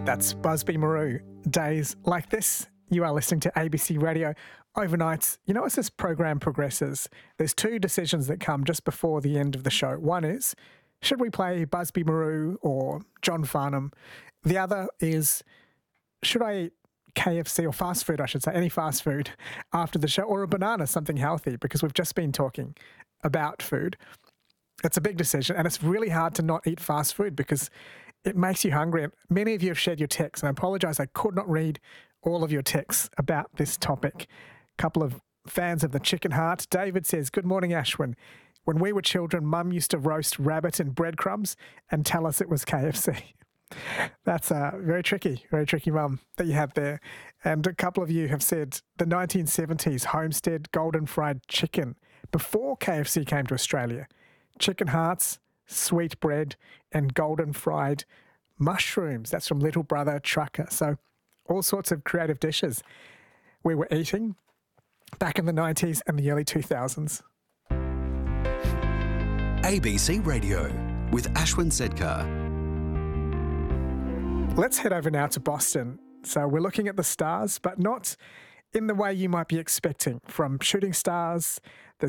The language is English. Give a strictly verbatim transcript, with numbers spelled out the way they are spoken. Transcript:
That's Busby Marou. Days like this. You are listening to A B C Radio Overnights. You know, as this program progresses, there's two decisions that come just before the end of the show. One is, should we play Busby Marou or John Farnham? The other is, should I eat K F C or fast food, I should say, any fast food after the show, or a banana, something healthy, because we've just been talking about food. It's a big decision, and it's really hard to not eat fast food because it makes you hungry. And many of you have shared your texts, and I apologise, I could not read all of your texts about this topic. A couple of fans of the chicken heart. David says, good morning, Ashwin. When we were children, Mum used to roast rabbit in breadcrumbs and tell us it was K F C. That's uh, very tricky, very tricky, Mum, that you have there. And a couple of you have said the nineteen seventies Homestead golden fried chicken before K F C came to Australia. Chicken hearts, sweet bread, and golden fried mushrooms. That's from Little Brother Trucker. So all sorts of creative dishes we were eating back in the nineties and the early two thousands. A B C Radio with Ashwin Sedkar. Let's head over now to Boston. So we're looking at the stars, but not in the way you might be expecting, from shooting stars